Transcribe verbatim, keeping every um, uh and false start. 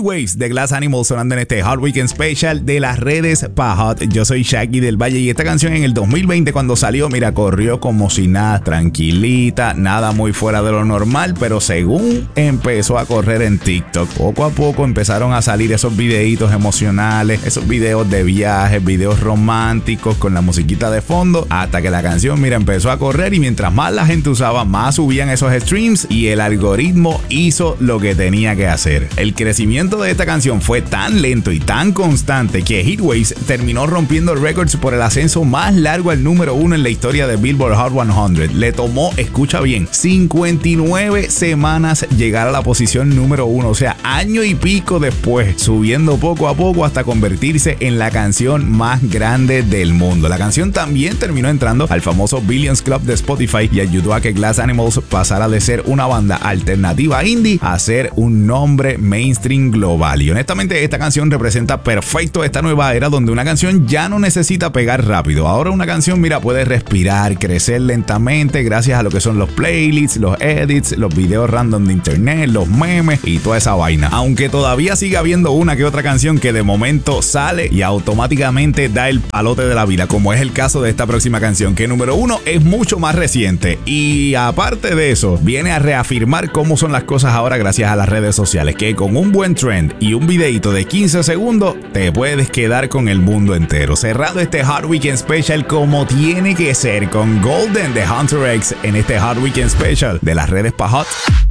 Heatwaves de Glass Animals sonando en este Hot Weekend Special de las redes pa' Hot. Yo soy Shaggy del Valle y esta canción en el dos mil veinte cuando salió, mira, corrió como si nada, tranquilita, nada muy fuera de lo normal, pero según empezó a correr en TikTok, poco a poco empezaron a salir esos videitos emocionales, esos videos de viajes, videos románticos con la musiquita de fondo, hasta que la canción, mira, empezó a correr y mientras más la gente usaba, más subían esos streams y el algoritmo hizo lo que tenía que hacer. El crecimiento de esta canción fue tan lento y tan constante que Heatwaves terminó rompiendo récords por el ascenso más largo al número uno en la historia de Billboard Hot cien. Le tomó, escucha bien, cincuenta y nueve semanas llegar a la posición número uno, o sea, año y pico después, subiendo poco a poco hasta convertirse en la canción más grande del mundo. La canción también terminó entrando al famoso Billions Club de Spotify y ayudó a que Glass Animals pasara de ser una banda alternativa indie a ser un nombre mainstream global. Y honestamente esta canción representa perfecto esta nueva era donde una canción ya no necesita pegar rápido. Ahora una canción, mira, puede respirar, crecer lentamente gracias a lo que son los playlists, los edits, los videos random de internet, los memes y toda esa vaina. Aunque todavía sigue habiendo una que otra canción que de momento sale y automáticamente da el palote de la vida, como es el caso de esta próxima canción, que número uno es mucho más reciente y aparte de eso viene a reafirmar cómo son las cosas ahora gracias a las redes sociales, que con un buen trend y un videito de quince segundos te puedes quedar con el mundo entero. Cerrado este Hot Weekend Special como tiene que ser con Golden de Hunter X en este Hot Weekend Special de las redes pa' Hot.